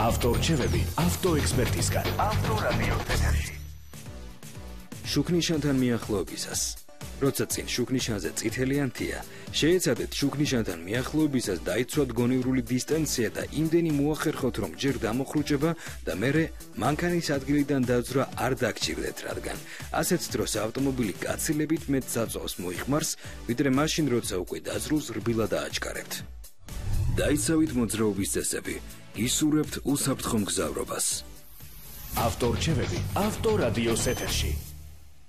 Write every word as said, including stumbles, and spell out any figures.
ავტორჩევები ავტოექსპერტისგან. ავტორადიო ეთერში. შუქნიშანთან მიახლოებისას. როცა წინ შუქნიშანზე წითელი ანთია, შეეცადეთ შუქნიშანთან მიახლოებისას დაიცვათ გონივრული დისტანცია და იმდენი მოახერხოთ, რომ ჯერ დამოხრუჭება და მერე მანქანის ადგილიდან დაძვრა არ დაგჭირდეთ, რადგან ასეთ დროს ავტომობილი გაცილებით მეტ საწვავს მოიხმარს, ვიდრე მაშინ, როცა უკვე დაძრულს რბილად ააჩქარებთ. დაიცავით მოძრაობის წესები, ისურვებთ უსაფრთხო მგზავრობას. ავტორჩევები ავტორადიოს ეთერში.